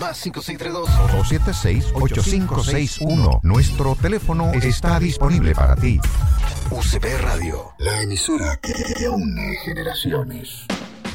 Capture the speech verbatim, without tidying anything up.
Más cinco seis tres dos dos siete seis, ocho cinco seis uno. Nuestro teléfono está disponible para ti. U C P Radio, la emisora que une generaciones.